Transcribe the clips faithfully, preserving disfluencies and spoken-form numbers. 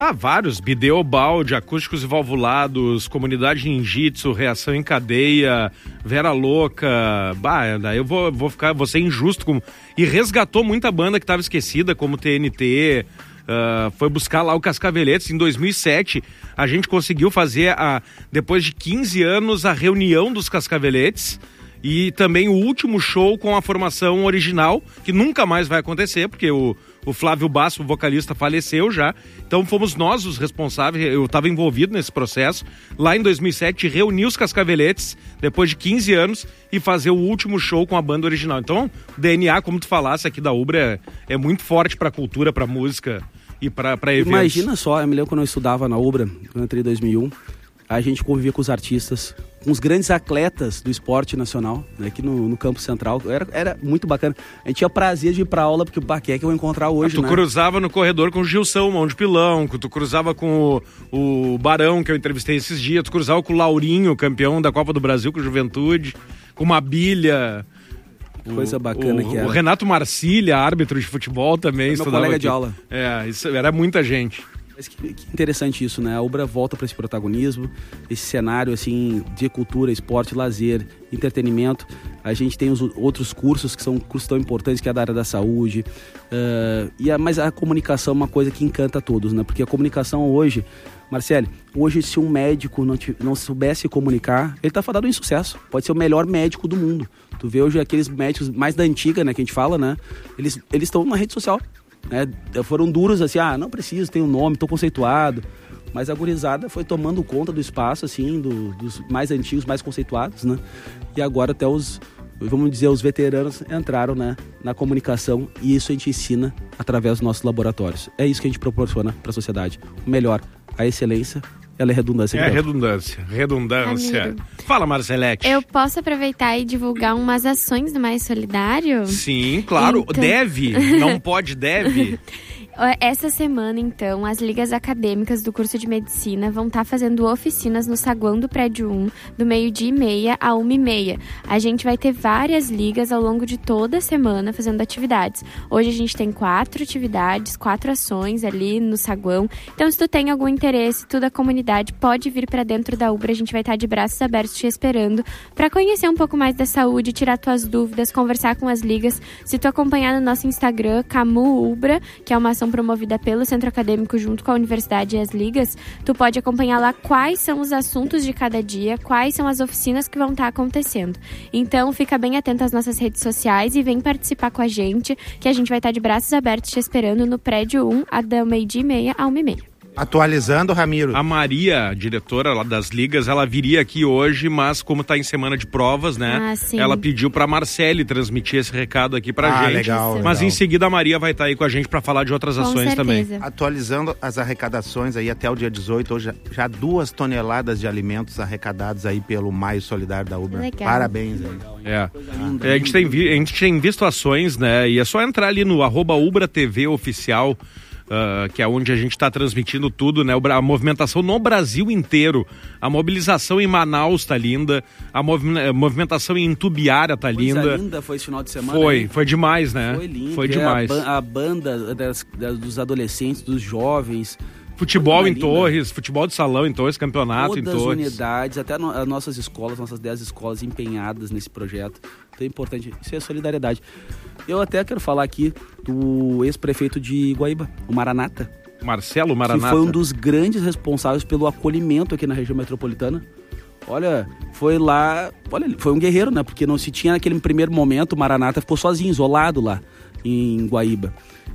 Ah, vários. Bideu balde, acústicos e valvulados, comunidade ninjitsu, reação em cadeia, Vera Louca. Bah, daí eu vou, vou ficar, vou ser injusto com... E resgatou muita banda que estava esquecida, como T N T, uh, foi buscar lá o Cascaveletes. Em dois mil e sete, a gente conseguiu fazer, a, depois de quinze anos, a reunião dos Cascaveletes. E também o último show com a formação original, que nunca mais vai acontecer, porque o, o Flávio Basso, o vocalista, faleceu já. Então fomos nós os responsáveis, eu estava envolvido nesse processo, lá em dois mil e sete, reunir os Cascaveletes, depois de quinze anos, e fazer o último show com a banda original. Então, o D N A, como tu falasse aqui da Ubra, é, é muito forte para a cultura, para a música e para eventos. Imagina só, eu me lembro quando eu estudava na Ubra, eu entrei em dois mil e um, a gente convivia com os artistas, com os grandes atletas do esporte nacional, né, aqui no, no Campo Central. Era, era muito bacana. A gente tinha prazer de ir pra aula, porque o Baqué que eu vou encontrar hoje, ah, tu né? cruzava no corredor com o Gilson, mão de pilão, tu cruzava com o, o Barão, que eu entrevistei esses dias, tu cruzava com o Laurinho, campeão da Copa do Brasil com Juventude, com uma Bilha... Coisa bacana o, que era. O Renato Marcília, árbitro de futebol também. Meu colega aqui. de aula. É, isso era muita gente. Mas que, que interessante isso, né? A Ubra volta para esse protagonismo, esse cenário assim de cultura, esporte, lazer, entretenimento. A gente tem os outros cursos que são cursos tão importantes, que é da área da saúde. Uh, e a, mas a comunicação é uma coisa que encanta a todos, né? Porque a comunicação hoje, Marcele, hoje se um médico não, te, não soubesse comunicar, ele tá fadado em sucesso. Pode ser o melhor médico do mundo. Tu vê hoje aqueles médicos mais da antiga, né, que a gente fala, né? Eles eles estão na rede social. Né, foram duros assim, ah, não preciso, tem um nome, tô conceituado, mas a gurizada foi tomando conta do espaço, assim, do, dos mais antigos, mais conceituados, né, e agora até os, vamos dizer, os veteranos entraram, né, na comunicação, e isso a gente ensina através dos nossos laboratórios. É isso que a gente proporciona para a sociedade, o melhor, a excelência. Ela é redundância. É redundância, redundância. Amigo. Fala, Marcelete. Eu posso aproveitar e divulgar umas ações do Mais Solidário? Sim, claro. Então... Deve, não pode, deve. Essa semana, então, as ligas acadêmicas do curso de medicina vão estar fazendo oficinas no saguão do prédio um, do meio-dia e meia a uma e meia. A gente vai ter várias ligas ao longo de toda a semana fazendo atividades. Hoje a gente tem quatro atividades, quatro ações ali no saguão. Então, se tu tem algum interesse, toda a comunidade pode vir para dentro da Ubra. A gente vai estar de braços abertos te esperando para conhecer um pouco mais da saúde, tirar tuas dúvidas, conversar com as ligas. Se tu acompanhar no nosso Instagram, Camu Ubra, que é uma ação promovida pelo Centro Acadêmico junto com a Universidade e as ligas, tu pode acompanhar lá quais são os assuntos de cada dia, quais são as oficinas que vão estar acontecendo. Então, fica bem atento às nossas redes sociais e vem participar com a gente, que a gente vai estar de braços abertos te esperando no prédio um, a da meio-dia e meia a uma e meia. Atualizando, Ramiro. A Maria, diretora lá das ligas, ela viria aqui hoje, mas como está em semana de provas, né? Ah, sim. Ela pediu para Marcele transmitir esse recado aqui pra ah, gente. Legal, mas legal. Em seguida a Maria vai estar tá aí com a gente para falar de outras com ações certeza. também. Atualizando as arrecadações aí até o dia dezoito, hoje já duas toneladas de alimentos arrecadados aí pelo Maio Solidário da Ubra. Legal. Parabéns aí. É. É, a, gente tem vi, a gente tem visto ações, né? E é só entrar ali no arroba Ubra T V oficial. Uh, que é onde a gente está transmitindo tudo, né? A movimentação no Brasil inteiro. A mobilização em Manaus tá linda. A movi- movimentação em Tubiara tá linda. Coisa linda foi esse final de semana. Foi, aí. foi demais, né? Foi lindo. Foi demais. A, ba- a banda das, das, dos adolescentes, dos jovens. Futebol em linda. Torres, futebol de salão em Torres, campeonato Todas em Torres. Todas as unidades, até no, as nossas escolas, nossas dez escolas empenhadas nesse projeto. Então é importante, isso é solidariedade. Eu até quero falar aqui do ex-prefeito de Guaíba, o Maranata. Marcelo Maranata. Que foi um dos grandes responsáveis pelo acolhimento aqui na região metropolitana. Olha, foi lá, olha, foi um guerreiro, né? Porque não se tinha naquele primeiro momento, o Maranata ficou sozinho, isolado lá em Guaíba.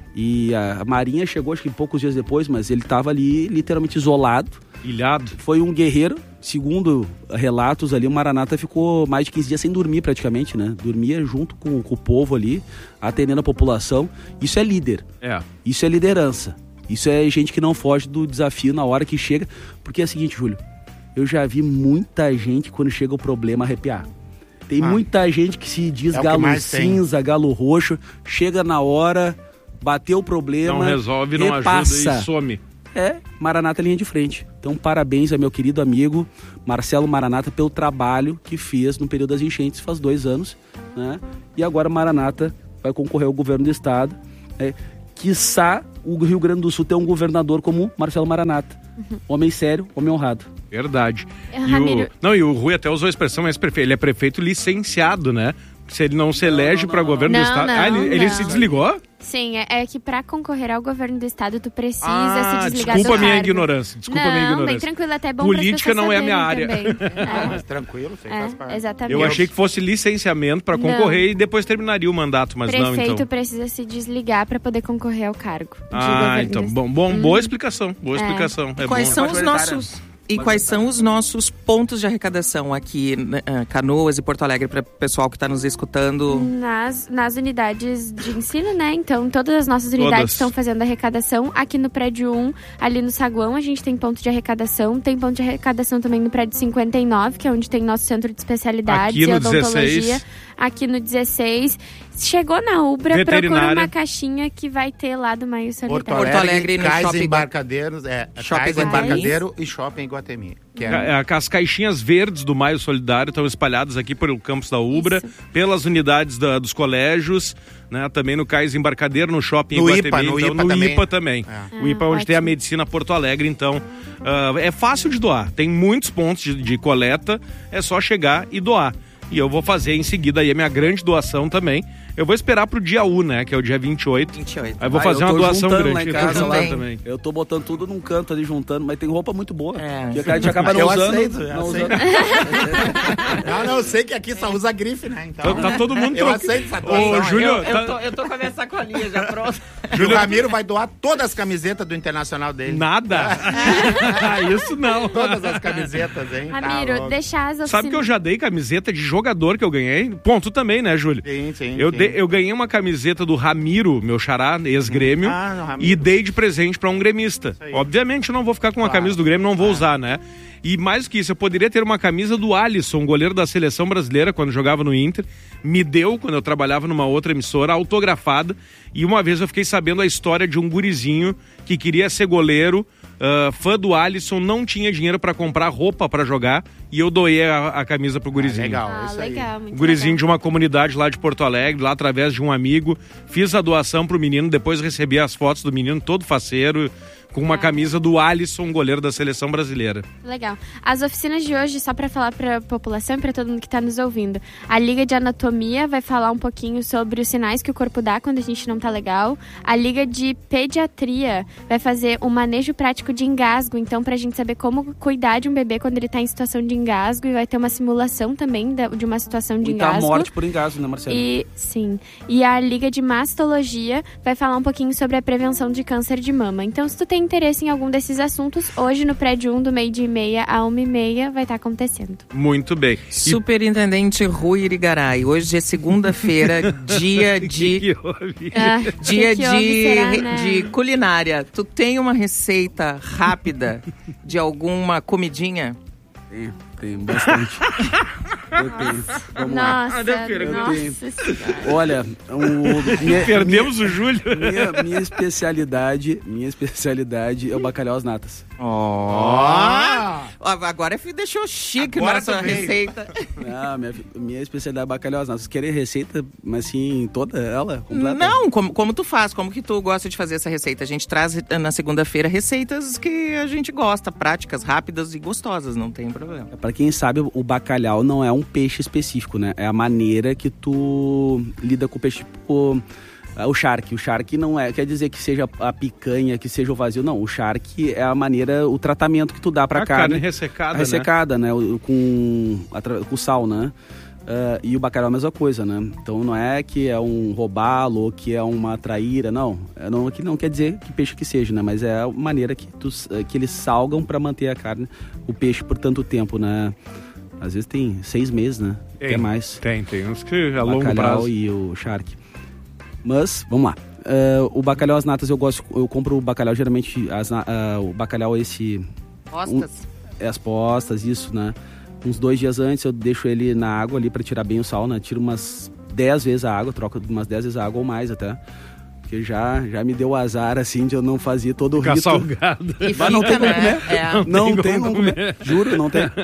E a Marinha chegou, acho que poucos dias depois, mas ele estava ali literalmente isolado. Ilhado. Foi um guerreiro, segundo relatos ali, o Maranata ficou mais de quinze dias sem dormir praticamente, né? Dormia junto com, com o povo ali, atendendo a população. Isso é líder. É. Isso é liderança. Isso é gente que não foge do desafio na hora que chega. Porque é o seguinte, Júlio, eu já vi muita gente quando chega o problema arrepiar. Tem ah, muita gente que se diz é galo cinza, galo roxo, chega na hora, bateu o problema, não resolve, não repassa. ajuda e some. É, Maranata linha de frente. Então, parabéns ao meu querido amigo Marcelo Maranata pelo trabalho que fez no período das enchentes, faz dois anos, né? E agora Maranata vai concorrer ao governo do estado, é, quiçá o Rio Grande do Sul tem um governador como Marcelo Maranata. Uhum. Homem sério, homem honrado. Verdade. É, e o, não, e o Rui até usou a expressão, mas ele é prefeito licenciado, né? Se ele não se elege para governo não, do estado... Não, ah, ele, ele se desligou? Sim, é, é que para concorrer ao governo do estado, tu precisa ah, se desligar desculpa do a minha cargo. ignorância. Desculpa não, a minha ignorância. bem tranquilo, até é bom política não é a minha área. é. Mas tranquilo, você é, faz parte. Exatamente. Eu achei que fosse licenciamento para concorrer não. E depois terminaria o mandato, mas prefeito não, então. Prefeito precisa se desligar para poder concorrer ao cargo. Ah, então, bom, bom hum. boa explicação, boa é. explicação. É Quais bom. são os nossos... E quais são os nossos pontos de arrecadação aqui em Canoas e Porto Alegre para o pessoal que está nos escutando? Nas, nas unidades de ensino, né? Então, todas as nossas unidades todas. Estão fazendo arrecadação. Aqui no prédio um, ali no saguão, a gente tem ponto de arrecadação. Tem ponto de arrecadação também no prédio cinquenta e nove, que é onde tem nosso centro de especialidades aqui e no odontologia. dezesseis. Aqui no dezesseis. Chegou na Ubra, procura uma caixinha que vai ter lá do Maio Solidário. Porto Alegre, Porto Alegre no Cais shopping Embarcadeiros, é, shopping Cais Embarcadeiro e Shopping Iguatemi. Que é... As caixinhas verdes do Maio Solidário estão espalhadas aqui pelo campus da Ubra, Isso. pelas unidades da, dos colégios, né? Também no Cais Embarcadeiro, no Shopping no Iguatemi. I P A, no então, I P A no também. I P A também. É. O I P A é onde ah, tem a Medicina Porto Alegre, então uh, é fácil de doar. Tem muitos pontos de, de coleta, é só chegar e doar. E eu vou fazer em seguida aí a minha grande doação também. Eu vou esperar pro dia um, né? Que é o dia vinte e oito. vinte e oito. Aí eu vou fazer ah, eu uma doação grande. Lá em casa, eu, lá, também. eu tô botando tudo num canto ali, juntando, mas tem roupa muito boa. É. Que a gente acaba não eu usando. Aceito, não aceito. usando. não, não, eu sei que aqui só usa grife, né? Então, tá, tá todo mundo Eu troca... aceito essa doação. Ô, Júlio, eu, tá... eu, tô, eu tô com a minha sacolinha já pronta. Júlio Ramiro vai doar todas as camisetas do Internacional dele. Nada. ah, isso não. Todas as camisetas, hein? Ramiro, tá deixar as oficinas... Sabe que eu já dei camiseta de jogador que eu ganhei? Bom, tu também, né, Júlio? Sim, sim. Eu, sim. De, eu ganhei uma camiseta do Ramiro, meu xará, ex-grêmio, ah, e dei de presente pra um gremista. Obviamente eu não vou ficar com uma claro. camisa do Grêmio, não vou ah. usar, né? E mais do que isso, eu poderia ter uma camisa do Alisson, goleiro da seleção brasileira, quando jogava no Inter. Me deu, quando eu trabalhava numa outra emissora, autografada. E uma vez eu fiquei sabendo a história de um gurizinho que queria ser goleiro, uh, fã do Alisson, não tinha dinheiro pra comprar roupa pra jogar. E eu doei a, a camisa pro gurizinho. Ah, legal, ah, isso legal, aí. muito gurizinho legal. de uma comunidade lá de Porto Alegre, lá através de um amigo. Fiz a doação pro menino, depois recebi as fotos do menino todo faceiro, com uma camisa do Alisson, goleiro da seleção brasileira. Legal. As oficinas de hoje, só para falar para a população e para todo mundo que está nos ouvindo. A Liga de Anatomia vai falar um pouquinho sobre os sinais que o corpo dá quando a gente não tá legal. A Liga de Pediatria vai fazer um manejo prático de engasgo, então pra gente saber como cuidar de um bebê quando ele tá em situação de engasgo, e vai ter uma simulação também de uma situação de Muita engasgo. morte por engasgo, né, Marcelo? E, sim. E a Liga de Mastologia vai falar um pouquinho sobre a prevenção de câncer de mama. Então, se tu tem interesse em algum desses assuntos, hoje no prédio um, do meio-dia e meia a uma e meia, vai estar acontecendo. Muito bem. Superintendente Rui Irigaray, hoje é segunda-feira, dia de... Que que houve? Ah, dia que que houve, de, será, né? de culinária. Tu tem uma receita rápida de alguma comidinha? Tem, tem bastante. Eu tenho. Vamos lá. Nossa, Eu nossa senhora. Olha, o, minha, Perdemos o Júlio. minha, minha especialidade, minha especialidade é o bacalhau às natas. Ó! Oh. Agora deixou chique Agora nossa receita. Ah, minha, minha especialidade é bacalhau às natas. Vocês querem receita, mas assim, toda ela, completa? Não, como, como tu faz, como que tu gosta de fazer essa receita? A gente traz na segunda-feira receitas que a gente gosta, práticas, rápidas e gostosas, não tem problema. Pra quem sabe, o bacalhau não é um peixe específico, né? É a maneira que tu lida com o peixe, tipo, o charque. O charque não é, quer dizer que seja a picanha, que seja o vazio, não. O charque é a maneira, o tratamento que tu dá pra a carne. carne ressecada, ressecada, né? né? Com, com sal, né? Uh, e o bacalhau é a mesma coisa, né? Então não é que é um robalo ou que é uma traíra, não. É não que não quer dizer que peixe que seja, né? Mas é a maneira que, tu, que eles salgam pra manter a carne, o peixe por tanto tempo, né? Às vezes tem seis meses, né? Tem, até mais. Tem, tem uns que a longo prazo. O bacalhau e o charque. Mas, vamos lá. Uh, o bacalhau às natas eu gosto, eu compro o bacalhau geralmente, as, uh, o bacalhau esse... Postas? Um, as postas, isso, né? Uns dois dias antes eu deixo ele na água ali pra tirar bem o sal, né? Tiro umas dez vezes a água, troco umas dez vezes a água ou mais até. Porque já, já me deu o azar, assim, de eu não fazer todo o Ficar rito. salgado. E Mas não tem como né? comer. É. Não, não tem tem como como comer. comer. Juro, não tem.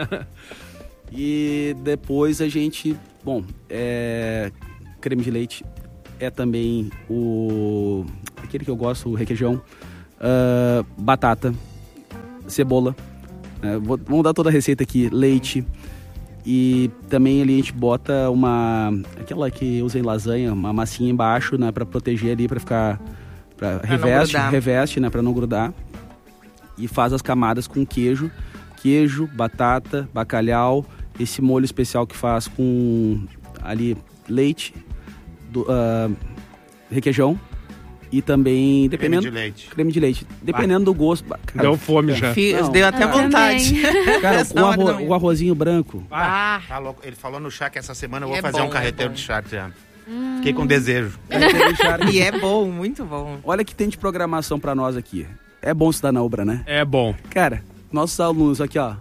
E depois a gente... Bom, é, creme de leite é também o... aquele que eu gosto, o requeijão, uh, batata, cebola, uh, vou, vamos dar toda a receita aqui, leite, e também ali a gente bota uma, aquela que usa em lasanha, uma massinha embaixo, né, para proteger ali, para ficar, pra, pra reveste, reveste, né, para não grudar, e faz as camadas com queijo, queijo, batata, bacalhau, esse molho especial que faz com ali leite, do, uh, requeijão e também dependendo creme de leite, creme de leite. Dependendo ah. do gosto. Cara, deu fome já. Não, deu até vontade. Cara, o, arro, o arrozinho branco. Ah, ah. Ele falou no chá que essa semana eu vou é fazer bom, um carreteiro é de charque já. Hum. Fiquei com desejo. E é bom, muito bom. Olha que tem de programação pra nós aqui. É bom estudar na Ubra, né? É bom. Cara, nossos alunos aqui, ó.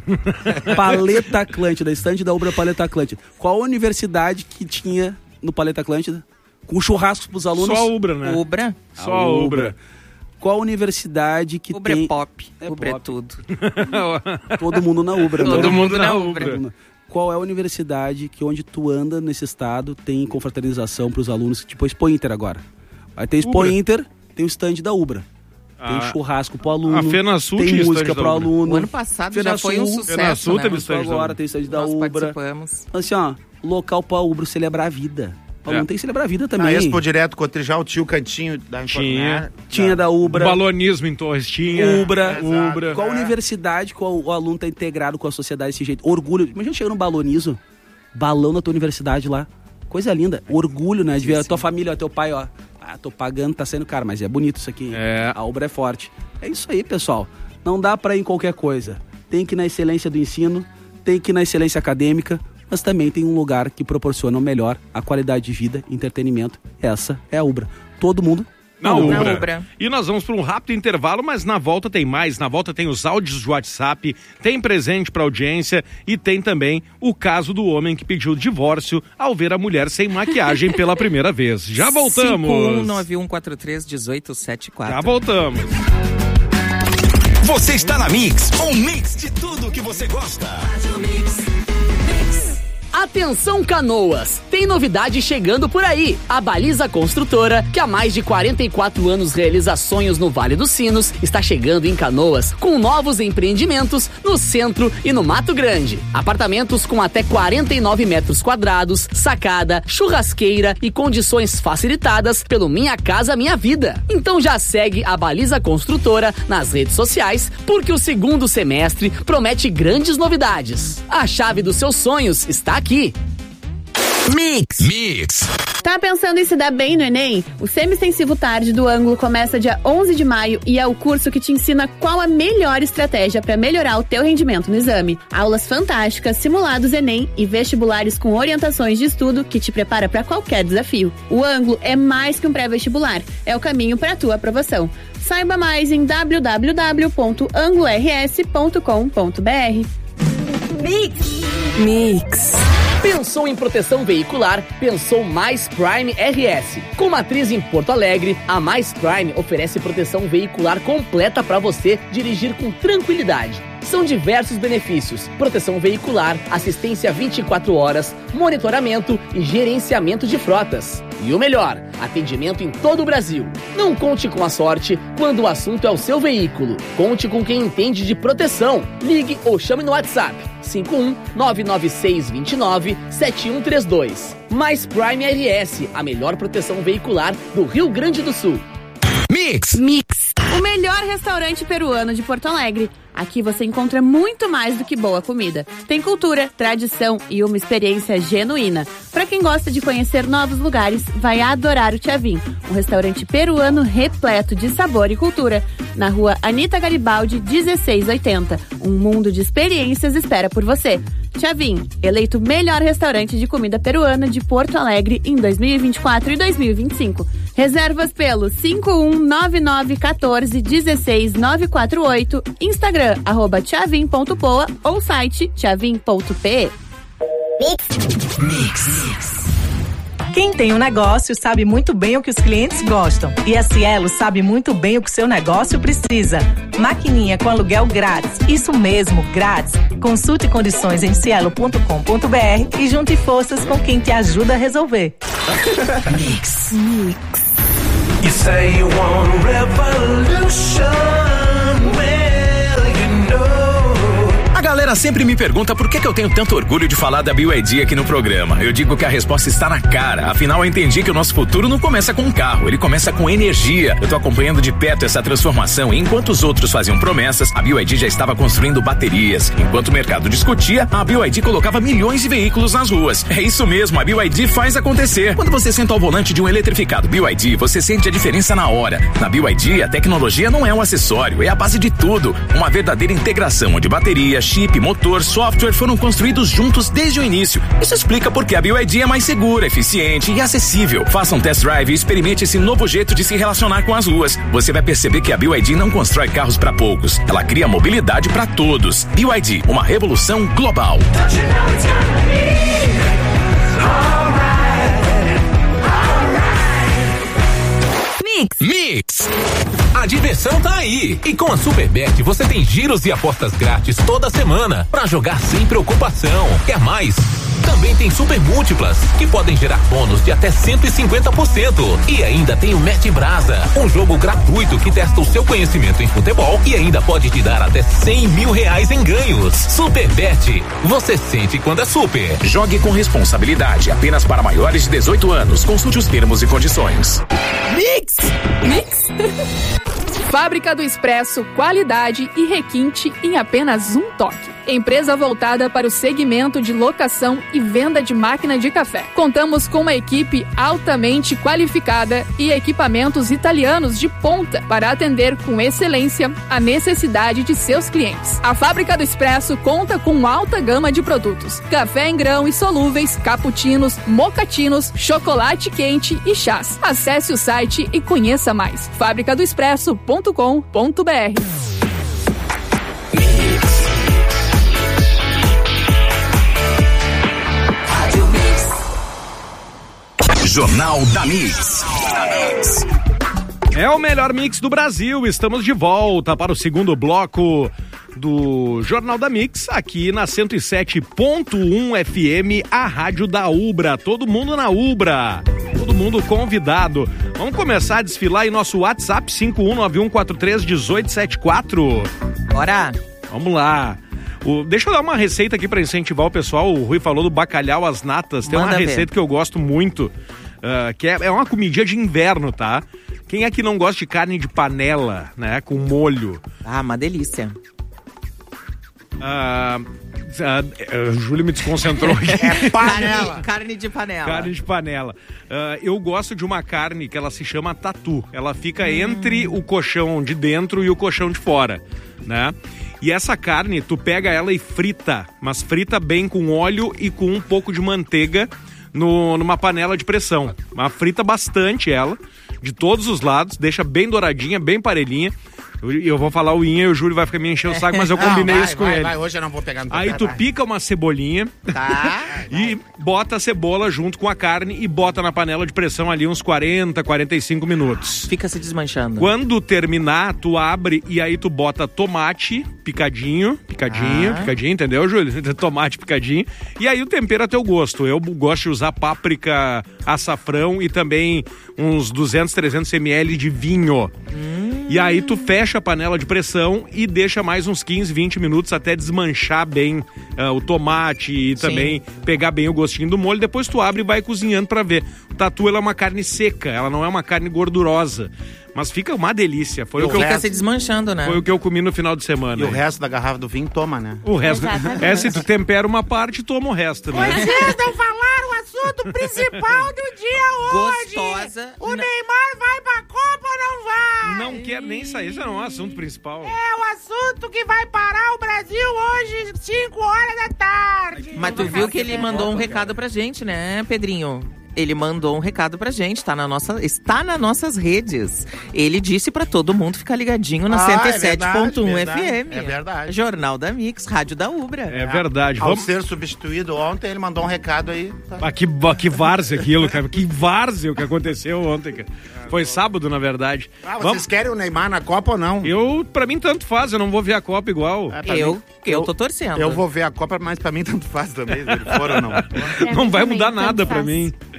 Paleta Atlântida, estande da Ubra Paleta Atlântida. Qual a universidade que tinha no Paleta Atlântida? Com churrascos pros alunos? Só a Ubra, né? Ubra. Só a Ubra. Qual a universidade que Ubra tem... é pop. É Ubra pop. é tudo. Todo mundo na Ubra. Todo né? mundo na Ubra. Qual é a universidade que onde tu anda nesse estado tem confraternização pros alunos? Tipo a Expo Inter agora. Vai ter Expo Ubra. Inter, tem o stand da Ubra. Tem Ah, churrasco pro aluno, a FenaSul tem tinha música stand pro da Ubra. aluno. O ano passado já FenaSul, foi um sucesso, FenaSul né? teve Mas stand da agora Ubra. tem stand da Nós Ubra. participamos. Assim, ó, local pra Ubra celebrar a vida. O aluno É. tem que celebrar a vida Na também. Expo Direto Cotrijal tinha o cantinho da Tinha. Tinha da Ubra. Balonismo em Torres tinha. Ubra. Exato. Ubra. Qual É. universidade que o, o aluno tá integrado com a sociedade desse jeito? Orgulho. Imagina chegar no balonizo, balão na tua universidade lá. Coisa linda. Orgulho, né? De ver a tua família, teu pai, ó. Ah, tô pagando, tá saindo caro, mas é bonito isso aqui. É. A Ubra é forte. É isso aí, pessoal. Não dá pra ir em qualquer coisa. Tem que ir na excelência do ensino, tem que ir na excelência acadêmica, mas também tem um lugar que proporciona o melhor, a qualidade de vida, entretenimento. Essa é a Ubra. Todo mundo Na Na Ubra. Ubra. E nós vamos para um rápido intervalo, mas na volta tem mais. Na volta tem os áudios de WhatsApp, tem presente para audiência e tem também o caso do homem que pediu divórcio ao ver a mulher sem maquiagem pela primeira vez. Já voltamos. cinco um nove um quatro três um oito sete quatro. Já voltamos. Você está na Mix, um mix de tudo que você gosta. Atenção Canoas, tem novidade chegando por aí. A Baliza Construtora, que há mais de quarenta e quatro anos realiza sonhos no Vale dos Sinos, está chegando em Canoas com novos empreendimentos no centro e no Mato Grande. Apartamentos com até quarenta e nove metros quadrados, sacada, churrasqueira e condições facilitadas pelo Minha Casa Minha Vida. Então já segue a Baliza Construtora nas redes sociais, porque o segundo semestre promete grandes novidades. A chave dos seus sonhos está aqui. Mix. Mix. Tá pensando em se dar bem no Enem? O Semi-Extensivo Tarde do Ângulo começa dia onze de maio e é o curso que te ensina qual a melhor estratégia para melhorar o teu rendimento no exame. Aulas fantásticas, simulados Enem e vestibulares com orientações de estudo que te prepara para qualquer desafio. O Ângulo é mais que um pré-vestibular, é o caminho para a tua aprovação. Saiba mais em w w w ponto angulo r s ponto com ponto b r. Mix. Mix. Pensou em proteção veicular? Pensou Mais Prime R S. Com matriz em Porto Alegre, a Mais Prime oferece proteção veicular completa para você dirigir com tranquilidade. São diversos benefícios: proteção veicular, assistência vinte e quatro horas, monitoramento e gerenciamento de frotas. E o melhor, atendimento em todo o Brasil. Não conte com a sorte quando o assunto é o seu veículo. Conte com quem entende de proteção. Ligue ou chame no WhatsApp cinco um nove nove seis dois nove sete um três dois. Mais Prime R S, a melhor proteção veicular do Rio Grande do Sul. Mix. Mix. O melhor restaurante peruano de Porto Alegre. Aqui você encontra muito mais do que boa comida. Tem cultura, tradição e uma experiência genuína. Para quem gosta de conhecer novos lugares, vai adorar o Tchavin, um restaurante peruano repleto de sabor e cultura. Na rua Anita Garibaldi, dezesseis oitenta. Um mundo de experiências espera por você. Tchavin, eleito melhor restaurante de comida peruana de Porto Alegre em dois mil e vinte e quatro e dois mil e vinte e cinco. Reservas pelo cinco um nove nove um quatro um seis nove quatro oito, Instagram arroba tchavin ponto poa ou site tchavin ponto pe. Mix. Mix. Quem tem um negócio sabe muito bem o que os clientes gostam. E a Cielo sabe muito bem o que o seu negócio precisa. Maquininha com aluguel grátis. Isso mesmo, grátis. Consulte condições em cielo ponto com ponto b r e junte forças com quem te ajuda a resolver. Mix. Mix. say you want revolution, well, you know. A galera sempre me pergunta por que, que eu tenho tanto orgulho de falar da B Y D aqui no programa. Eu digo que a resposta está na cara. Afinal, eu entendi que o nosso futuro não começa com um carro, ele começa com energia. Eu tô acompanhando de perto essa transformação e enquanto os outros faziam promessas, a B Y D já estava construindo baterias. Enquanto o mercado discutia, a B Y D colocava milhões de veículos nas ruas. É isso mesmo, a B Y D faz acontecer. Quando você senta ao volante de um eletrificado B Y D, você sente a diferença na hora. Na B Y D, a tecnologia não é um acessório, é a base de tudo. Uma verdadeira integração onde bateria, chip, motor, software foram construídos juntos desde o início. Isso explica porque a B Y D é mais segura, eficiente e acessível. Faça um test drive e experimente esse novo jeito de se relacionar com as ruas. Você vai perceber que a B Y D não constrói carros para poucos. Ela cria mobilidade para todos. B Y D, uma revolução global. Mix. Mix. A diversão tá aí. E com a Superbet você tem giros e apostas grátis toda semana pra jogar sem preocupação. Quer mais? Também tem super múltiplas que podem gerar bônus de até cento e cinquenta por cento. E ainda tem o Match Brasa, um jogo gratuito que testa o seu conhecimento em futebol e ainda pode te dar até cem mil reais em ganhos. Superbet, você sente quando é super. Jogue com responsabilidade, apenas para maiores de dezoito anos. Consulte os termos e condições. Mix! Mix! Fábrica do Expresso, qualidade e requinte em apenas um toque. Empresa voltada para o segmento de locação e venda de máquina de café. Contamos com uma equipe altamente qualificada e equipamentos italianos de ponta para atender com excelência a necessidade de seus clientes. A Fábrica do Expresso conta com alta gama de produtos: café em grão e solúveis, cappuccinos, mocatinos, chocolate quente e chás. Acesse o site e conheça mais. fábrica do expresso ponto com ponto b r. Jornal da Mix. É o melhor mix do Brasil. Estamos de volta para o segundo bloco do Jornal da Mix, aqui na cento e sete ponto um F M, a rádio da Ubra. Todo mundo na Ubra. Todo mundo convidado. Vamos começar a desfilar em nosso WhatsApp cinco um nove um quatro três um oito sete quatro. Bora! Vamos lá. O, deixa eu dar uma receita aqui para incentivar o pessoal. O Rui falou do bacalhau às natas. Tem Manda uma receita ver. que eu gosto muito, uh, que é, é uma comidinha de inverno, tá? Quem é que não gosta de carne de panela, né? Com molho. Ah, uma delícia. Uh, uh, uh, Júlio me desconcentrou aqui. É panela. Carne, carne de panela. Carne de panela. Uh, eu gosto de uma carne que ela se chama tatu. Ela fica hum. entre o colchão de dentro e o colchão de fora, né? E essa carne, tu pega ela e frita, mas frita bem com óleo e com um pouco de manteiga no, numa panela de pressão. Mas frita bastante ela, de todos os lados, deixa bem douradinha, bem parelhinha. Eu, eu vou falar o Inha e o Júlio vai ficar me encher o saco, mas eu combinei não, vai, isso com vai, ele. Vai, hoje eu não vou pegar no Aí pé, tu vai. pica uma cebolinha tá, e vai. bota a cebola junto com a carne e bota na panela de pressão ali uns quarenta, quarenta e cinco minutos. Fica se desmanchando. Quando terminar, tu abre e aí tu bota tomate picadinho, picadinho, ah. picadinho, entendeu, Júlio? Tomate picadinho. E aí o tempero a teu gosto. Eu gosto de usar páprica, açafrão e também uns duzentos, trezentos mililitros de vinho. Hum. E aí tu fecha a panela de pressão e deixa mais uns quinze, vinte minutos até desmanchar bem uh, o tomate e Sim. também pegar bem o gostinho do molho. Depois tu abre e vai cozinhando pra ver. O tatu, ela é uma carne seca, ela não é uma carne gordurosa. Mas fica uma delícia. Foi o, o que fica eu... se desmanchando, né? Foi o que eu comi no final de semana. E aí. O resto da garrafa do vinho toma, né? O resto. É, se tu tempera uma parte, toma o resto, né? Vocês não falaram o assunto principal do dia hoje. Gostosa. O Neymar vai pra Copa ou não vai? Não quero nem sair, isso não é o assunto principal. É o assunto que vai parar o Brasil hoje, cinco horas da tarde. Mas tu viu que ele mandou um recado pra gente, né, Pedrinho? Ele mandou um recado pra gente, tá na nossa, está nas nossas redes. Ele disse pra todo mundo ficar ligadinho na ah, cento e sete ponto um é F M. É verdade. Jornal da Mix, Rádio da Ubra. É verdade. Ao Vamos... ser substituído ontem, ele mandou um recado aí. Tá. Ah, que, que várzea aquilo, cara. Que várzea o que aconteceu ontem, cara. Foi sábado, na verdade. Ah, vocês Vamos... querem o Neymar na Copa ou não? Eu, pra mim, tanto faz. Eu não vou ver a Copa igual. É, eu, mim, eu tô torcendo. Eu vou ver a Copa, mas pra mim tanto faz também, se ele for ou não. Não vai mudar nada pra mim.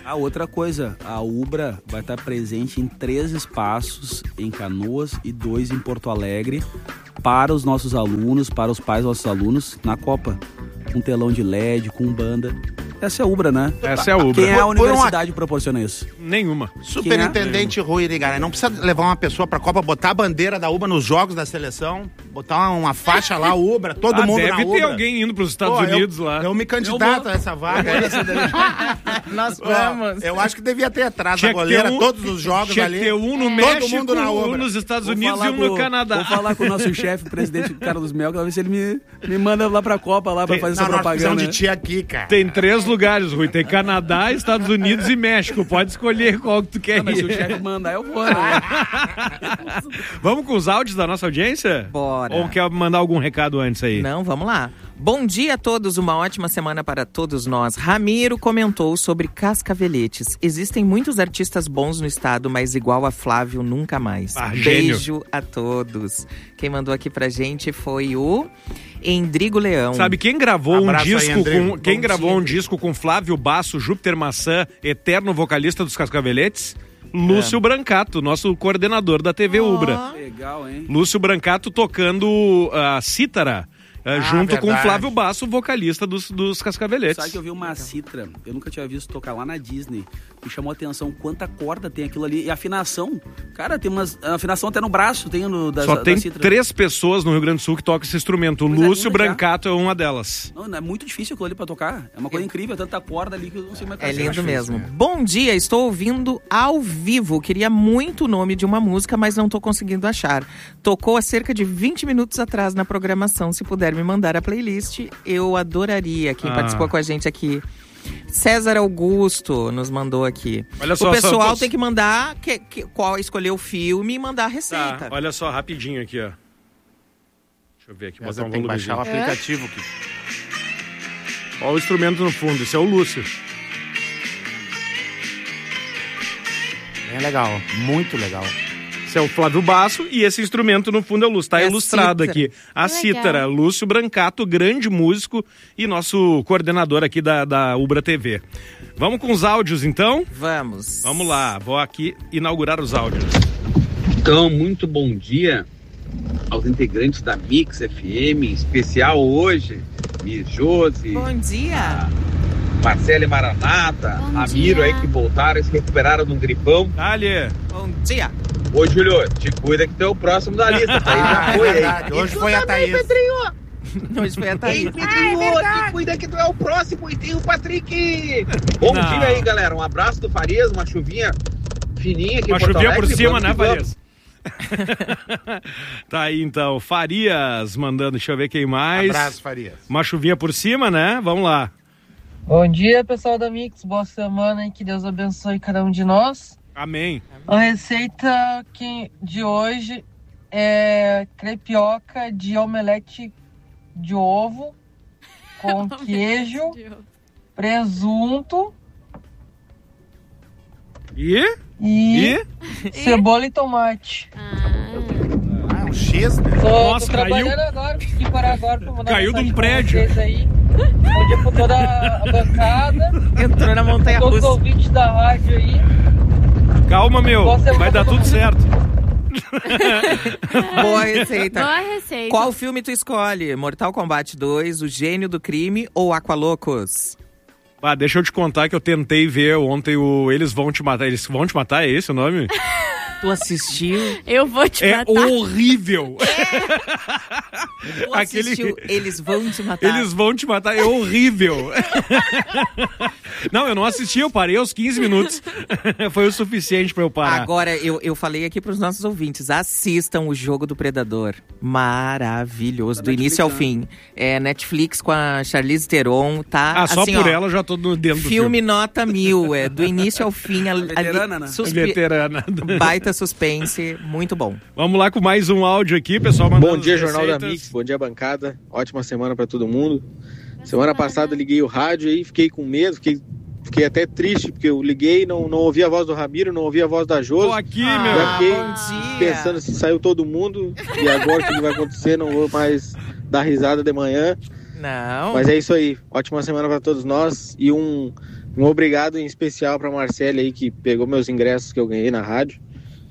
A outra coisa, a Ubra vai estar presente em três espaços em Canoas e dois em Porto Alegre para os nossos alunos, para os pais dos nossos alunos na Copa. Com telão de L E D, com banda. Essa é a Ubra, né? Essa é a Ubra. Quem é a Por- por universidade que proporciona isso? Nenhuma. Superintendente Rui Irigaray, não precisa levar uma pessoa pra Copa, botar a bandeira da Ubra nos jogos da seleção, botar uma, uma faixa lá, Ubra, todo Ah, mundo deve na ter Ubra. alguém indo pros Estados Pô, eu- Unidos lá. Eu me candidato Eu a essa vaga. Nós Ó, vamos. eu acho que devia ter atrás Tinha da que goleira ter um- todos os jogos Tinha ali. que ter um no Todo México, mundo na um Ubra. nos Estados Vou Unidos e falar um no com- Canadá. Vou falar com o nosso chefe, o presidente Carlos Mel, pra ver se ele me, me manda lá pra Copa lá pra Tem- fazer Não, essa nós propaganda. precisamos de ti aqui, cara. Tem três lugares, Rui. Tem Canadá, Estados Unidos e México. Pode escolher qual que tu quer Não, mas se o ir. chefe mandar, eu vou, né? Vamos com os áudios da nossa audiência? Bora. Ou quer mandar algum recado antes aí? Não, vamos lá. Bom dia a todos, uma ótima semana para todos nós. Ramiro comentou sobre cascaveletes. Existem muitos artistas bons no estado, mas igual a Flávio, nunca mais. Ah, gênio. Beijo a todos. Quem mandou aqui pra gente foi o Endrigo Leão. Sabe quem gravou um Abraço aí, disco André. com quem Bom gravou dia. um disco com Flávio Basso, Júpiter Maçã, eterno vocalista dos Cascaveletes? Lúcio Brancato, nosso coordenador da T V Ubra. Legal, hein? Lúcio Brancato tocando a cítara, eh, junto com o verdade. Flávio Basso, vocalista dos, dos Cascaveletes. Sabe que eu vi uma citra, eu nunca tinha visto tocar lá na Disney. Me chamou a atenção quanta corda tem aquilo ali. E a afinação, cara, tem umas. A afinação até no braço, tem no da, Só da tem citra. três pessoas no Rio Grande do Sul que tocam esse instrumento. O Coisa Lúcio linda já. Brancato é uma delas. Não, é muito difícil aquilo ali pra tocar. É uma coisa incrível, tanta corda ali que eu não sei mais É fazer. lindo mesmo. Bom dia, estou ouvindo ao vivo. Queria muito o nome de uma música, mas não estou conseguindo achar. Tocou há cerca de vinte minutos atrás na programação. Se puder me mandar a playlist, eu adoraria. Quem Ah. participou com a gente aqui. César Augusto nos mandou aqui. Olha só, o pessoal Santos. tem que mandar que, que- qual escolher o filme e mandar a receita. Tá, olha só, rapidinho aqui, ó. Deixa eu ver aqui, Mas botar um tem que volumezinho. baixar o aplicativo. Que... Olha o instrumento no fundo, esse é o Lúcio. Bem legal, muito legal. Esse é o Flávio Basso e esse instrumento no fundo é o Lúcio. Tá É a ilustrado cítara. aqui. A Que cítara, legal. Lúcio Brancato, grande músico e nosso coordenador aqui da, da Ubra T V. Vamos com os áudios, então? Vamos. Vamos lá, vou aqui inaugurar os áudios. Então, muito bom dia aos integrantes da Mix F M, em especial hoje, Miss Josi, Bom dia. Marcele Maranata, Bom Ramiro dia. aí que voltaram e se recuperaram de um gripão. Dali. Bom dia. Ô, Júlio, te cuida que tu é o próximo da lista, tá? Aí já Ah, foi é aí. verdade. Hoje foi a Thaís. Hoje foi a Thaís. Ei, Pedrinho, te cuida que tu é o próximo e tem o Patrick. Bom Não. dia aí, galera. Um abraço do Farias, uma chuvinha fininha aqui Uma em Porto chuvinha por Alegre. cima, Vamos né, que vamos. Farias? Tá aí, então. Farias mandando, deixa eu ver quem mais. Abraço, Farias. Uma chuvinha por cima, né? Vamos lá. Bom dia, pessoal da Mix. Boa semana e que Deus abençoe cada um de nós. Amém. A receita que de hoje é crepioca de omelete de ovo com queijo, presunto E? e, E? cebola e tomate. Ah, um X, né? Tô, Nossa, tô caiu. trabalhando agora, consegui parar agora pra mandar Caiu de um mensagem pra prédio. vocês aí. Bom dia pra toda a bancada. Entrou na montanha Todos os russa. ouvintes da rádio aí. Calma, meu. Boa semana Vai dar pra tudo todo certo. Boa receita. Boa receita. Qual filme tu escolhe? Mortal Kombat dois, O Gênio do Crime ou Aqualocos? Ah, deixa eu te contar que eu tentei ver ontem o Eles Vão Te Matar. Eles Vão Te Matar, é esse o nome? Tu assistiu? Eu vou te É matar. horrível. Tu Aquele- assistiu? Eles vão te matar. Eles Vão Te Matar, é horrível. Não, eu não assisti, eu parei aos quinze minutos. Foi o suficiente pra eu parar. Agora, eu, eu falei aqui pros nossos ouvintes, assistam o Jogo do Predador. Maravilhoso, do início ao fim. É Netflix com a Charlize Theron, tá? Ah, só assim, por ó, ela eu já tô no- dentro do filme. Filme nota mil, é do início ao fim. Ali, Veterana, né? suspe- Veterana. Baita suspense, muito bom. Vamos lá com mais um áudio aqui, pessoal. mandando Bom dia, as Jornal da receitas. Mix. Bom dia, bancada. Ótima semana pra todo mundo. Semana passada liguei o rádio aí, fiquei com medo, fiquei, fiquei até triste, porque eu liguei, não, não ouvi a voz do Ramiro, não ouvi a voz da Josi. Tô aqui, Ah, meu. Já fiquei bom dia. pensando se saiu todo mundo e agora o que vai acontecer, não vou mais dar risada de manhã. Não. Mas é isso aí. Ótima semana pra todos nós e um Um obrigado em especial pra Marcele aí, que pegou meus ingressos que eu ganhei na rádio.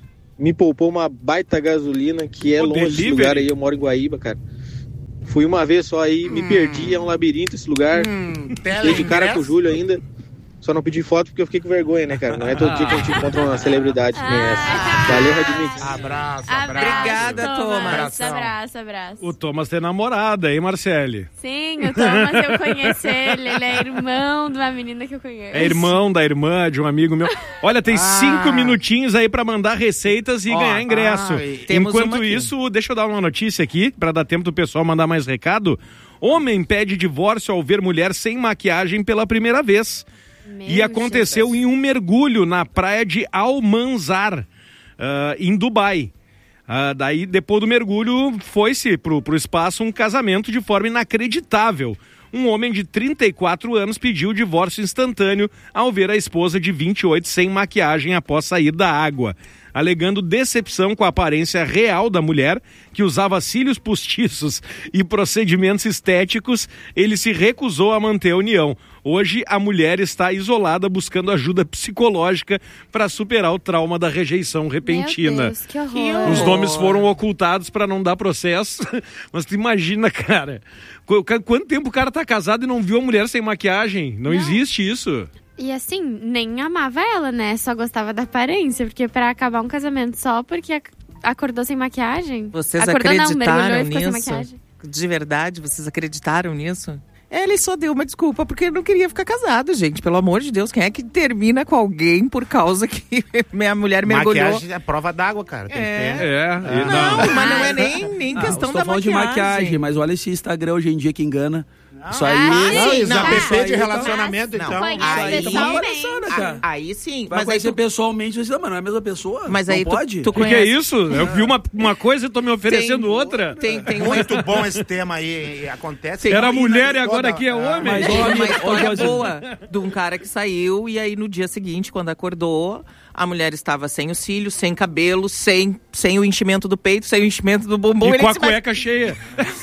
Me poupou uma baita gasolina, que é Pô, longe delivery? desse lugar aí, eu moro em Guaíba, cara. Fui uma vez só aí, me Hum. perdi, é um labirinto esse lugar. Hum, Fiquei de cara com o Júlio ainda. Só não pedi foto porque eu fiquei com vergonha, né, cara? Não é todo dia que a gente encontra uma celebridade que nem essa. Valeu, Radmix. Abraço, Abraço, Obrigada, Thomas. Abraço, abraço, abraço. O Thomas tem namorada, hein, Marcele? Sim, o Thomas, eu conheço ele. Ele é irmão de uma menina que eu conheço. É irmão da irmã de um amigo meu. Olha, tem cinco minutinhos aí pra mandar receitas e Ó, ganhar ingresso. ai, temos uma Enquanto aqui. isso, deixa eu dar uma notícia aqui, pra dar tempo do pessoal mandar mais recado. Homem pede divórcio ao ver mulher sem maquiagem pela primeira vez. Meu E aconteceu Jesus. em um mergulho na praia de Al-Manzar, ah, em Dubai. Ah, daí, depois do mergulho, foi-se pro, pro espaço um casamento de forma inacreditável. Um homem de trinta e quatro anos pediu o divórcio instantâneo ao ver a esposa de vinte e oito sem maquiagem após sair da água, alegando decepção com a aparência real da mulher, que usava cílios postiços e procedimentos estéticos. Ele se recusou a manter a união. Hoje, a mulher está isolada, buscando ajuda psicológica para superar o trauma da rejeição repentina. Meu Deus, que horror. Os nomes foram ocultados para não dar processo. Mas tu imagina, cara, qu- quanto tempo o cara tá casado e não viu a mulher sem maquiagem? Não, Não. existe isso. E assim, nem amava ela, né? Só gostava da aparência. Porque pra acabar um casamento só porque ac- acordou sem maquiagem. Vocês acordou não, acreditaram mergulhou e ficou sem nisso? maquiagem. De verdade, vocês acreditaram nisso? Ele só deu uma desculpa porque não queria ficar casado, gente. Pelo amor de Deus, quem é que termina com alguém por causa que minha mulher mergulhou? Maquiagem é prova d'água, cara. Tem É. que ter. É, e Não, não. mas não é nem, nem Ah, questão estou da falando maquiagem. de maquiagem, mas olha esse Instagram hoje em dia que engana. Isso aí. Ah, Não, sim, isso não. é P P de Aí tá- relacionamento, Não. então. Conhece aí- pessoalmente. Palhaçada, cara. Aí sim, Vai mas aí conhecer tu, pessoalmente, você, não, mas não é a mesma pessoa? mas não aí tu, pode? tu O que, que é conhece. isso? Eu vi uma, uma coisa e tô me oferecendo Tem- outra. Tem, tem uma, Muito bom esse tema aí. e Acontece. Era Aí, mulher na- e agora toda- aqui é homem. Mas, tem ó, uma amigo, história ó, Josi. boa de um cara que saiu e aí no dia seguinte, quando acordou, a mulher estava sem os cílios, sem cabelo, sem, sem o enchimento do peito, sem o enchimento do bumbum. E Ele com a disse, mas- cueca cheia.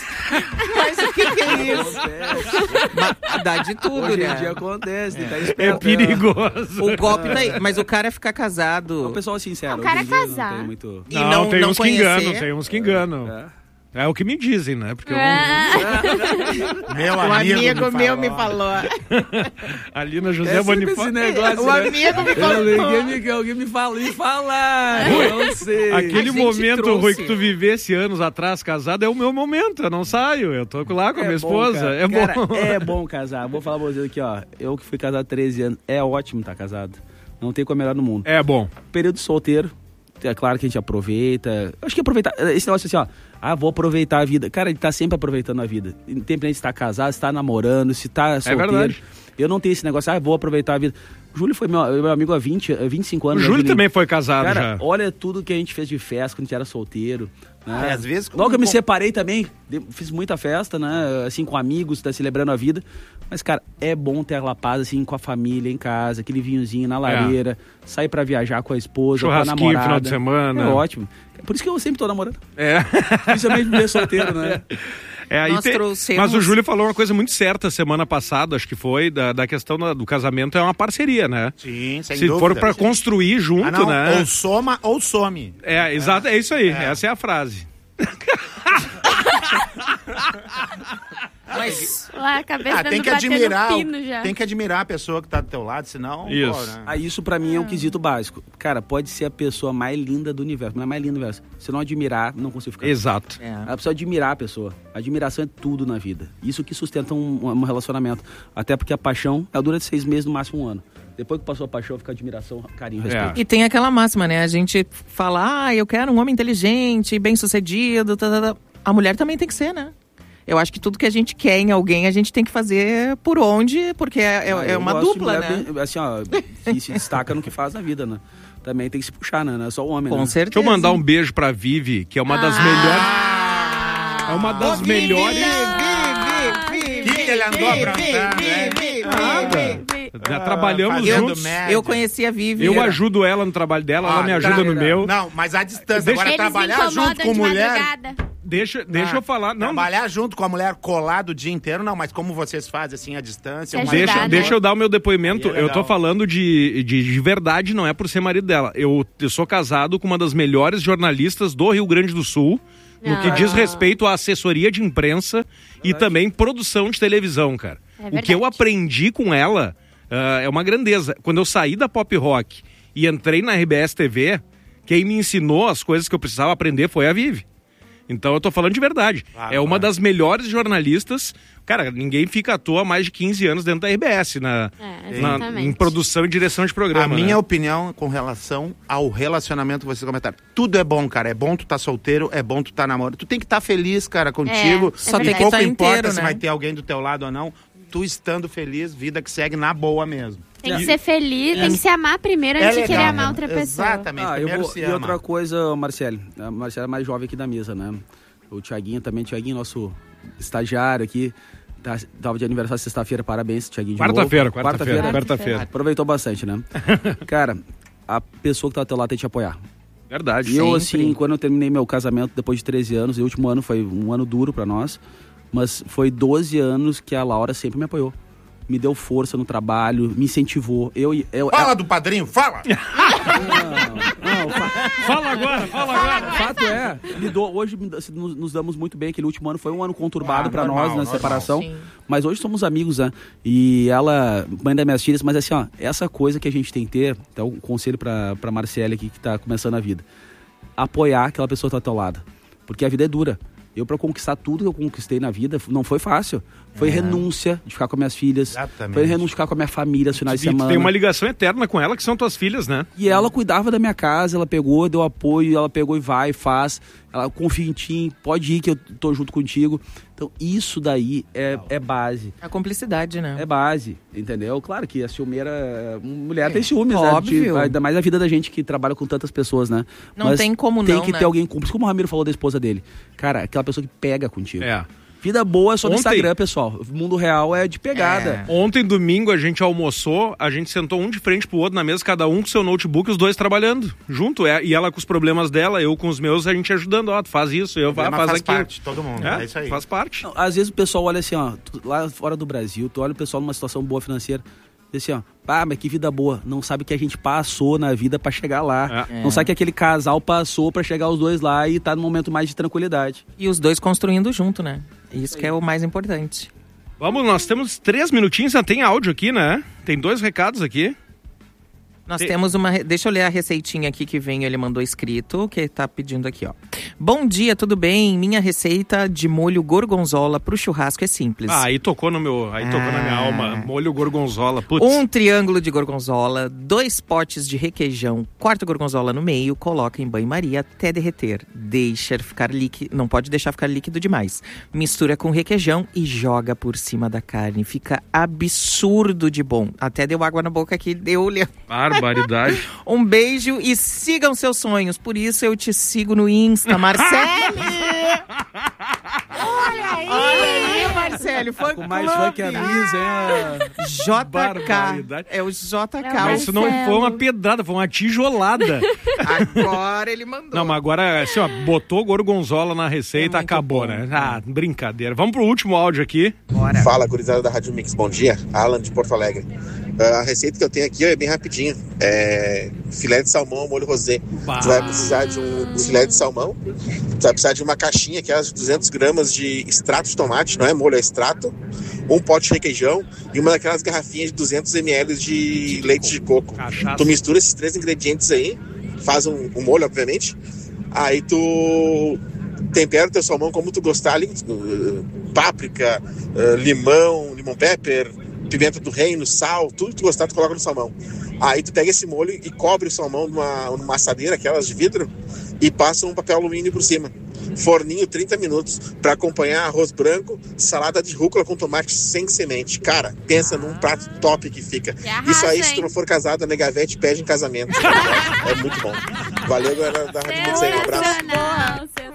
Mas o que, que é isso? Mas dá de tudo, Hoje né? em dia acontece, tem que estar É esperto. perigoso. O golpe tá aí. Mas o cara ficar casado. O pessoal é sincero. O cara hoje em dia não casar. tem muito... E não, não- tem não uns conhecer. que enganam, tem uns que enganam. É. É o que me dizem, né? Porque eu não... Ah, Meu Um amigo, amigo me meu falou. me falou. Ali na É José sempre Bonifácio. esse negócio, O né? amigo me Eu- falou. Alguém me, alguém me fala, me fala. Eu não sei. Aquele A gente momento, trouxe. Rui, que tu vivesse anos atrás casado, é o meu momento. Eu não saio. Eu tô lá com a minha esposa. cara. É Cara, bom. é bom casar. Vou falar pra vocês aqui, ó. Eu que fui casado há treze anos, é ótimo estar casado. Não tem como melhor no mundo. É bom. Período solteiro, é claro que a gente aproveita. Eu acho que aproveitar. Esse negócio assim, ó. Ah, vou aproveitar a vida. Cara, ele tá sempre aproveitando a vida. Independente se tá casado, se tá namorando, se tá solteiro. verdade. Eu não tenho esse negócio, ah, vou aproveitar a vida. O Júlio foi meu, meu amigo há vinte, vinte e cinco O anos. né, Júlio Julinho? também foi casado Cara, já. olha tudo que a gente fez de festa quando a gente era solteiro. Né? É, às vezes com- Logo que eu me com- separei também, de- fiz muita festa, né? Assim, com amigos, tá celebrando a vida. Mas, cara, é bom ter aquela paz, assim, com a família em casa, aquele vinhozinho na lareira, sair pra viajar com a esposa, com a Churrasquinho namorada. final de semana. É ótimo. Por isso que eu sempre tô namorando. É. Principalmente mulher solteiro, né? É, aí Nós tem- trouxemos- Mas o Júlio falou uma coisa muito certa semana passada, acho que foi, da, da questão da- do casamento, é uma parceria, né? Sim, sem Se dúvida. for pra construir junto, Ah, não, né? ou soma ou some. É, exato, é isso aí, essa é a frase. Mas lá, a cabeça Ah, tem dando que bater no admirar, o- pino já. tem que admirar a pessoa que tá do teu lado, senão, Isso. pô, né? Ah, isso pra mim é um quesito básico. Cara, pode ser a pessoa mais linda do universo, mas a mais linda do universo. Se não admirar, não consigo ficar. Exato. É. A pessoa admirar a pessoa. A admiração é tudo na vida. Isso que sustenta um, um relacionamento. Até porque a paixão ela dura de seis meses, no máximo um ano. Depois que passou a paixão, fica admiração, carinho, respeito. E tem aquela máxima, né? A gente fala, ah, eu quero um homem inteligente, bem sucedido. Tá, tá, tá. A mulher também tem que ser, né? Eu acho que tudo que a gente quer em alguém, a gente tem que fazer por onde, porque é, é- Ah, é eu uma gosto de dupla, mulher né? bem- assim, ó, que se destaca no que faz na vida, né? Também tem que se puxar, né? Não é só o homem, Com né? certeza. Deixa eu mandar um beijo pra Vivi, que é uma das melhores... É uma das melhores... O que, que ele andou aprontando, né? Nada. Já trabalhamos fazendo juntos. média. Eu conheci a Vivi. Eu ajudo ela no trabalho dela, ela Ah, me ajuda tá. no meu. Não, mas à distância. Deixa- Agora Eles trabalhar incomodam junto com de mulher. madrugada. Deixa, deixa Ah, eu falar. Não, Trabalhar junto com a mulher colado o dia inteiro, não, mas como vocês fazem, assim, a distância... uma- Deixa, né? deixa eu dar o meu depoimento. Aí é Eu tô legal. falando de, de, de verdade, não é por ser marido dela. Eu, eu sou casado com uma das melhores jornalistas do Rio Grande do Sul, no que Ah. diz respeito à assessoria de imprensa e também produção de televisão, cara. É o que eu verdade. aprendi com ela ah, é uma grandeza. Quando eu saí da Pop Rock e entrei na R B S T V, quem me ensinou as coisas que eu precisava aprender foi a Vivi. Então eu tô falando de verdade. Claro, é uma claro. das melhores jornalistas. Cara, ninguém fica à toa há mais de quinze anos dentro da R B S, na, É, na- exatamente. em produção e direção de programa. A minha né? opinião com relação ao relacionamento, vocês comentaram. Tudo é bom, cara. É bom tu tá solteiro, é bom tu tá namorando. Tu tem que estar feliz, cara, contigo. É, Só E tem que pouco tá importa inteiro, se né? vai ter alguém do teu lado ou não. Tu estando feliz, vida que segue na boa mesmo. Tem que ser feliz, tem que se amar primeiro antes É de querer legal, amar né? outra pessoa. Exatamente. Ah, eu Primeiro vou, se e ama. outra coisa, Marcele. A Marcele é mais jovem aqui da mesa, né? O Thiaguinho também, Thiaguinho, nosso estagiário aqui. Tá, tava de aniversário sexta-feira, parabéns, Thiaguinho. de novo. Quarta-feira, quarta-feira, quarta-feira. Aproveitou bastante, né? Cara, a pessoa que tá ao teu lado tem que te apoiar. Verdade. E eu, sempre. assim, quando eu terminei meu casamento, depois de treze anos, e o último ano foi um ano duro pra nós, mas foi doze anos que a Laura sempre me apoiou. Me deu força no trabalho, me incentivou. Eu, eu, Fala do padrinho, fala! Não, fa- Fala agora, fala agora. fato é, lidou, hoje me dá- nos, nos damos muito bem. Aquele último ano foi um ano conturbado Ah, pra normal, nós na normal. separação. Sim. Mas hoje somos amigos, né? E ela, mãe das minhas filhas, mas assim, ó, essa coisa que a gente tem que ter, então um conselho pra, pra Marcele aqui que tá começando a vida. Apoiar aquela pessoa que tá ao teu lado. Porque a vida é dura. Eu, pra conquistar tudo que eu conquistei na vida, não foi fácil. Foi renúncia de ficar com minhas filhas. Exatamente. Foi renúncia de ficar com a minha família aos finais de E tu semana. tem uma ligação eterna com ela, que são tuas filhas, né? E ela cuidava da minha casa, ela pegou, deu apoio, ela pegou e vai, faz. Ela confia em ti, pode ir que eu tô junto contigo. Então isso daí é, é base. A cumplicidade, né? É base, entendeu? Claro que a ciumeira... Mulher tem ciúmes, né? Óbvio. De- ainda mais a vida da gente que trabalha com tantas pessoas, né? Não Mas tem como tem não, que né? ter alguém cúmplice. Como o Ramiro falou da esposa dele. Cara, aquela pessoa que pega contigo. É. Vida boa é só no Ontem- Instagram, pessoal. O mundo real é de pegada. Ontem, domingo, a gente almoçou, a gente sentou um de frente pro outro na mesa, cada um com seu notebook, os dois trabalhando junto. É, e ela com os problemas dela, eu com os meus, a gente ajudando. Ó, tu faz isso, eu Problema faz faz aquilo. parte, todo mundo, é isso aí. Faz parte. Não, às vezes o pessoal olha assim, ó, tu- lá fora do Brasil, tu olha o pessoal numa situação boa financeira, diz assim, ó, ah, mas que vida boa. Não sabe o que a gente passou na vida pra chegar lá. É. Não sabe que aquele casal passou pra chegar os dois lá e tá num momento mais de tranquilidade. E os dois construindo junto, né? Isso que é o mais importante. Vamos, nós temos três minutinhos, já tem áudio aqui, né? Tem dois recados aqui. Nós Tem- temos uma... re- Deixa eu ler a receitinha aqui que vem, ele mandou escrito, que tá pedindo aqui, ó. Bom dia, tudo bem? Minha receita de molho gorgonzola pro churrasco é simples. Ah, aí tocou no meu, aí tocou na minha Ah. alma. Molho gorgonzola, putz. Um triângulo de gorgonzola, dois potes de requeijão, corta a gorgonzola no meio, coloca em banho-maria até derreter. Deixa ficar líquido, não pode deixar ficar líquido demais. Mistura com requeijão e joga por cima da carne. Fica absurdo de bom. Até deu água na boca aqui, deu... Barbaridade. Um beijo e sigam seus sonhos. Por isso eu te sigo no Insta, Marcele! Olha aí! Olha aí, Marcele, fã Com mais fã que a Miss, é... J K. Barbaridade. É o J K. Mas isso não foi uma pedrada, foi uma tijolada. Agora ele mandou. Não, mas agora, assim, ó, botou gorgonzola na receita, É muito acabou, bom. né? Ah, brincadeira. Vamos pro último áudio aqui. Bora. Fala, gurizada da Rádio Mix, bom dia. Alan de Porto Alegre. Ah, a receita que eu tenho aqui ó, é bem rapidinho. É filé de salmão ao molho rosé. Bah. Tu vai precisar de um filé de salmão. Tu vai precisar de uma caixinha, aquelas duzentas gramas de extrato de tomate, não é molho, é extrato. Um pote de requeijão e uma daquelas garrafinhas de duzentos mililitros de leite de coco. Cachaça. Tu mistura esses três ingredientes aí, faz um, um molho, obviamente. Aí tu tempera o teu salmão como tu gostar ali. uh, Páprica, uh, limão, limão pepper, pimenta do reino, sal, tudo que tu gostar tu coloca no salmão. Aí tu pega esse molho e cobre o salmão numa, numa assadeira, aquelas de vidro, e passa um papel alumínio por cima. Forninho trinta minutos para acompanhar arroz branco, salada de rúcula com tomate sem semente. Cara, pensa num prato top que fica. arrasa, Isso aí, se hein? tu não for casado, a Negavete pede em casamento. É muito bom. Valeu, galera da Rádio Mix aí, um abraço. Sensacional, sensacional.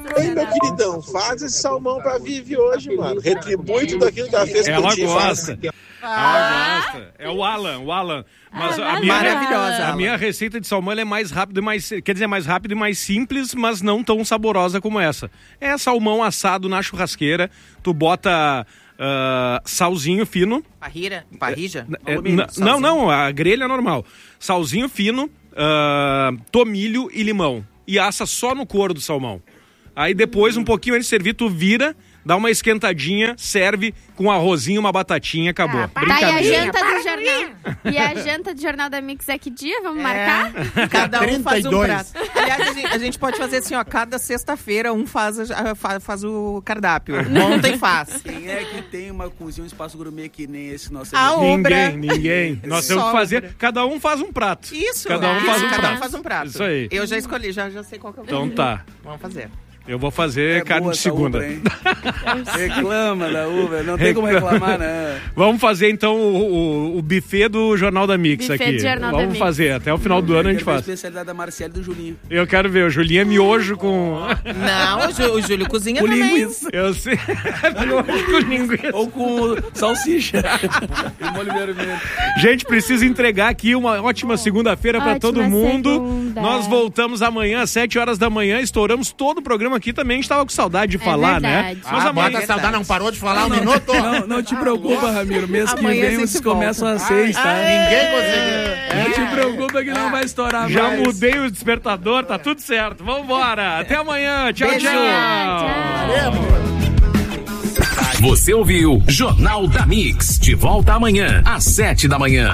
Ei, meu queridão, faz esse salmão pra Vivi hoje, mano. Retribui tudo aquilo que ela fez Ela por ti. gosta. Faz. Ela gosta. É o Alan, o Alan. Mas Ah, a minha, maravilhosa, a Alan. minha receita de salmão ela é mais rápida e mais, quer dizer, mais rápida e mais simples, mas não tão saborosa como essa. É salmão assado na churrasqueira, tu bota uh, salzinho fino. Parrira? Parrija? É, n- não, não, a grelha é normal. Salzinho fino, uh, tomilho e limão. E assa só no couro do salmão. Aí depois, um pouquinho antes de servir, tu vira, dá uma esquentadinha, serve com um arrozinho, uma batatinha, acabou. Tá, e a Brincadeira. janta do jornal? E a janta do Jornal da Mix é que dia? Vamos marcar? Cada um faz um trinta e dois. prato. Aliás, a gente, a gente pode fazer assim, ó, cada sexta-feira um faz, a- fa- faz o cardápio. Monta e faz. Quem é que tem uma cozinha, um espaço gourmet que nem esse nosso? A obra. Ninguém, ninguém. Nós temos que Sobra. fazer, cada um faz um prato. Isso. Cada um isso, faz um cada prato. um faz um prato. Isso aí. Eu já escolhi, já, já sei qual que é o Então tá. Vamos fazer. Eu vou fazer É carne boa de essa segunda. Uber, hein? Reclama da Uber, não tem como reclamar, né? Vamos fazer então o, o, o buffet do Jornal da Mix Buffet aqui. do Jornal da Vamos Mix. fazer, até o final do ano a gente Quero ver faz. a especialidade da Marcela e do Julinho. Eu quero ver, o Julinho é miojo com... Não, o, Jú- o Júlio cozinha Com também. linguiça. Eu sei. Miojo com linguiça. Ou com salsicha. E molho vermelho. Gente, preciso entregar aqui uma ótima segunda-feira pra Ótima todo mundo. segunda. Nós voltamos amanhã às sete horas da manhã, estouramos todo o programa aqui também. A gente tava com saudade de É falar, né? verdade. Mas Ah, amanhã... bota a saudade, não parou de falar um minuto? Não, não te preocupa, Ramiro. Mês que Amanhã vem a gente vocês volta. começam às seis, tá? Ninguém conseguiu. Não te preocupa que não vai estourar Já mais. mudei o despertador, tá tudo certo. Vambora. Até amanhã. Tchau, Beijo. tchau. Você ouviu Jornal da Mix. De volta amanhã, às sete da manhã.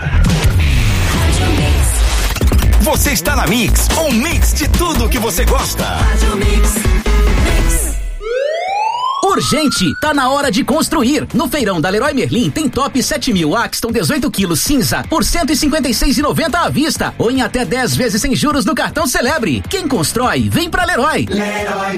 Você está na Mix, um mix de tudo que você gosta. Urgente, tá na hora de construir. No feirão da Leroy Merlin tem top sete mil Axton dezoito quilos cinza por cento e cinquenta e seis reais e noventa centavos à vista ou em até dez vezes sem juros no cartão Celebre. Quem constrói, vem pra Leroy. Leroy.